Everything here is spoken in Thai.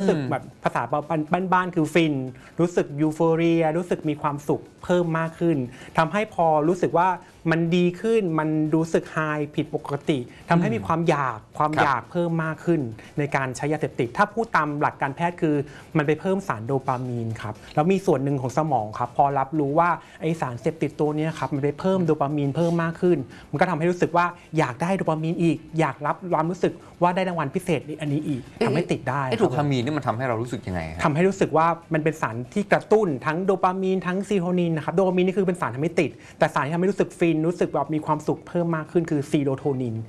สึกแบบภาษาบ้านๆคือฟินรู้สึกยูโฟเรียรู้สึกมีความสุขเพิ่มมากขึ้นทำให้พอรู้สึกว่ามันดีขึ้นมันรู้สึกไฮผิดปกติทำให้มีความอยากเพิ่มมากขึ้นในการใช้ยาเสพติดถ้าพูดตามหลักการแพทย์คือมันไปเพิ่มสารโดปามีนครับแล้วมีส่วนหนึ่งของสมองครับพอรับรู้ว่าไอสารเสพติดตัวนี้ครับมันไปเพิ่มโดปามีนเพิ่มมากขึ้นมันก็ทำให้รู้สึกว่าอยากได้โดปามีนอีกอยากรับความรู้สึกว่าได้รางวัลพิเศษอันนี้อีกทำให้ติดได้โดปามีนนี่มันทำให้เรารู้สึกยังไงทำให้รู้สึกว่ามันเป็นสารที่กระตุ้นทั้งโดปามีนทั้งซีโทนินนะครับโดปามีนนี่คือเป็นสารทำให้ติดแต่สารที่ทำให้รู้สึกฟินรู้สึกแบบมีความสุขเพิ่มมากขึ้นคือซีโรโทนิน